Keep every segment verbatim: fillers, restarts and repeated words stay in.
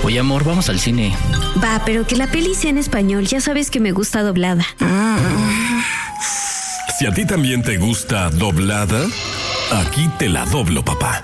Oye, amor, vamos al cine. Va, pero que la peli sea en español. Ya sabes que me gusta doblada. Si a ti también te gusta doblada, aquí te la doblo, papá.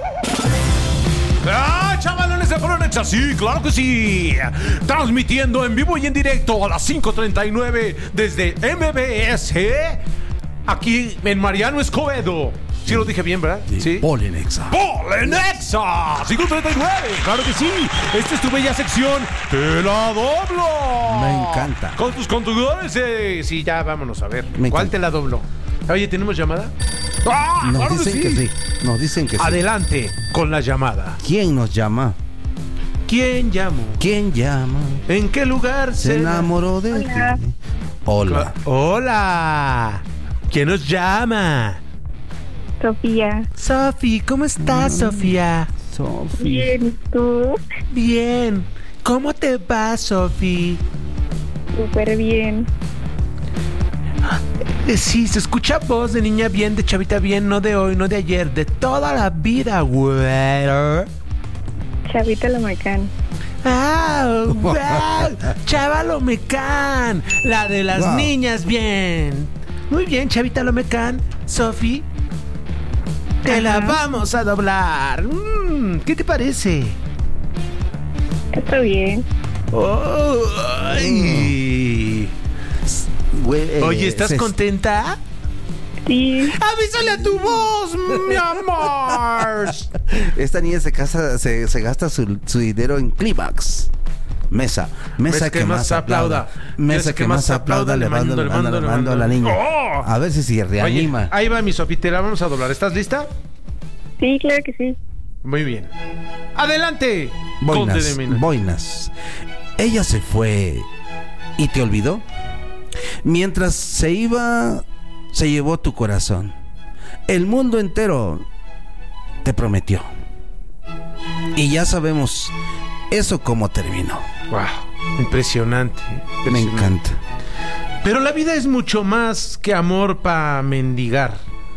¡Ah, chavalones de Pronexa! Sí, claro que sí. Transmitiendo en vivo y en directo a las cinco treinta y nueve desde M B S, aquí en Mariano Escobedo. Sí lo dije bien, ¿verdad? Sí. Sí. Polinexa. ¡Polinexa! cinco treinta y nueve, claro que sí. Esta es tu bella sección. ¡Te la doblo! Me encanta. Con tus conductores. Eh. Sí, ya vámonos a ver. Me ¿Cuál encanta. te la doblo? Oye, ¿tenemos llamada? ¡Ah! Nos claro dicen que sí. Nos dicen que sí. Adelante con la llamada. ¿Quién nos llama? ¿Quién llamó? ¿Quién llama? ¿En qué lugar Se se enamoró de Hola. ti. Hola. Hola. ¿Quién nos llama? Sofía. Sofi, ¿cómo estás, Sofía? Sofi. Bien, ¿y tú? Bien. ¿Cómo te va, Sofi? Súper bien. Eh, Sí, se escucha voz de niña bien, de chavita bien, no de hoy, no de ayer, de toda la vida, güey. Chavita Lamacán. ¡Ah! ¡Wow! ¡Chavalo Mecán! La de las Wow. niñas bien. Muy bien, Chavita Lomecán. Sofi, te la Ajá. vamos a doblar. Mm, ¿Qué te parece? Está bien. Oh, ay. Güey, eh, Oye, ¿estás se- contenta? Sí. ¡Avísale a tu voz, mi amor! Esta niña se casa, se, se gasta su, su dinero en Clímax. Mesa, mesa que, más aplauda. Mesa que más aplauda, le mando, le mando, le mando a la niña. Oh. A ver si se reanima. Oye, ahí va mi Sofi, te la vamos a doblar. ¿Estás lista? Sí, claro que sí. Muy bien. ¡Adelante! Conde de Boinas, Minas. boinas. Ella se fue y te olvidó. Mientras se iba, se llevó tu corazón. El mundo entero te prometió. Y ya sabemos eso cómo terminó. Wow, impresionante, Me impresionante. encanta. Pero la vida es mucho más que amor para mendigar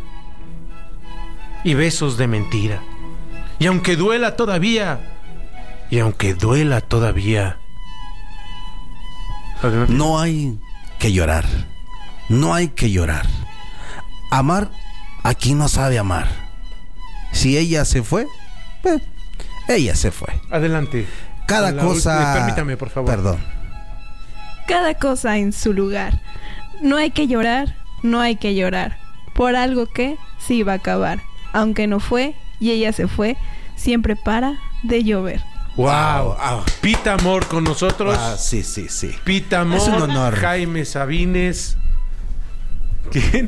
y besos de mentira. Y aunque duela todavía, y aunque duela todavía, adelante. No hay que llorar. No hay que llorar. Amar a quien no sabe amar. Si ella se fue, pues, ella se fue. Adelante. Cada La cosa. última- permítame, por favor. Perdón. Cada cosa en su lugar. No hay que llorar, no hay que llorar. Por algo que sí va a acabar. Aunque no fue y ella se fue, siempre para de llover. Wow. Wow. Pita Amor con nosotros. Ah, sí, sí, sí. Pita Amor. Es un honor. Jaime Sabines. ¿Quién?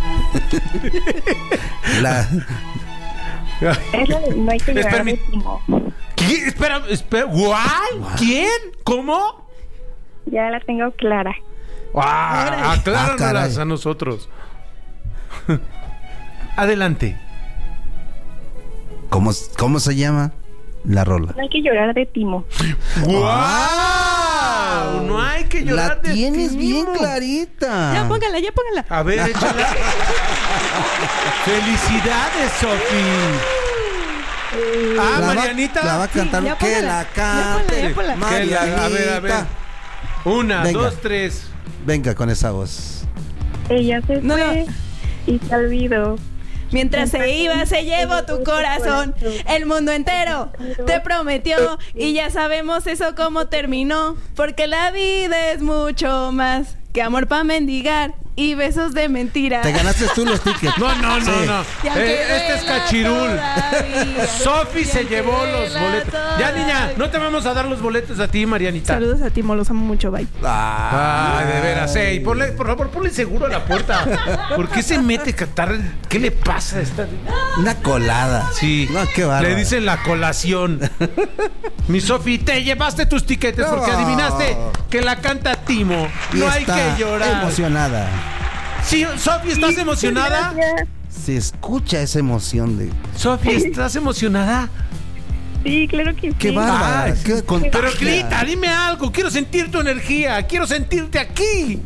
La, Es la de no hay que llorar Espérame. de Timo. ¿Quién? Espera, espera. ¿Guau? ¿Quién? ¿Cómo? Ya la tengo clara. Ah, acláranoslas Ah, caray. a nosotros. Adelante. ¿cómo, ¿Cómo se llama la rola? No hay que llorar de Timo. ¡Wow! No hay que llorar La de tienes ti bien mismo. clarita. Ya póngala, ya póngala. A ver, échala. ¡Felicidades, Sofi! Ah, La va- Marianita. La va a cantar. ya que póngala, la ya cante. ponla, ya ponla. Que la- a ver, a ver. Marianita. Una, Venga. dos, tres. Venga con esa voz. Ella se No, fue y se olvidó. Mientras se iba, se llevó tu corazón. El mundo entero te prometió. Y ya sabemos eso cómo terminó. Porque la vida es mucho más que amor para mendigar y besos de mentira. Te ganaste tú los tickets. No, no, no, Sí. no. Y aunque Eh, este es duela cachirul. todavía, Sofi y se aunque llevó los duela boletos. Ya, todavía. niña, no te vamos a dar los boletos a ti, Marianita. Saludos a Timo, los amo mucho, bye. Ay, de veras, ey, ponle, por favor, ponle seguro a la puerta. ¿Por qué se mete a cantar? ¿Qué le pasa a esta? Una colada. Sí, No, qué bárbaro. le dicen la colación. Mi Sofi, te llevaste tus tiquetes porque No. adivinaste que la canta Timo. Y No hay está que llorar. emocionada. Sí, Sofi, ¿estás emocionada? Gracias. Se escucha esa emoción de. Sofi, ¿estás emocionada? Sí, claro que sí. Qué bárbara. Ay, Qué contagia. Pero grita, dime algo. Quiero sentir tu energía. Quiero sentirte aquí.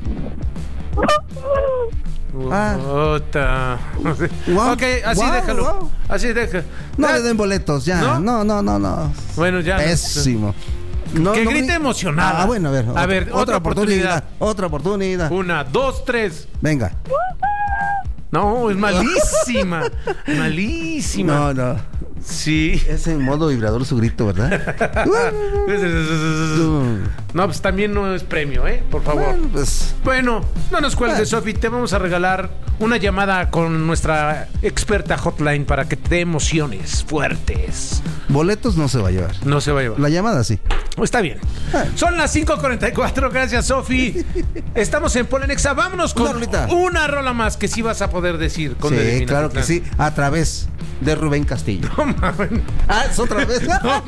Ah. Ota. Guau, Ok, así guau, déjalo. guau. Así deja. No Ah, le den boletos ya. ¿No? No, no, no, no. Bueno, ya. no. Pésimo. No, que no grite gri- emocionada. Ah, bueno, a ver. A ver, otra oportunidad. Otra oportunidad. Una, dos, tres. Venga. No, es malísima. malísima. No, no. Sí. Es en modo vibrador su grito, ¿verdad? No, pues también no es premio, ¿eh? Por favor. Bueno, pues. Bueno, no nos cuelgues, Bueno. Sofi. Te vamos a regalar una llamada con nuestra experta hotline para que te dé emociones fuertes. Boletos no se va a llevar. No se va a llevar. La llamada sí. Está bien. Son las cinco cuarenta y cuatro. Gracias, Sofi. Estamos en Polenexa. Vámonos con Una rolita. una rola más que sí vas a poder decir. Con Sí, claro que sí. A través de Rubén Castillo. No mames. Ah, es otra vez.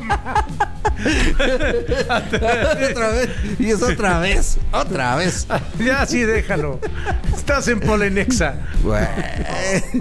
Otra vez. Y es otra vez. Otra vez. Ya sí, déjalo. Estás en Polenexa. Güey.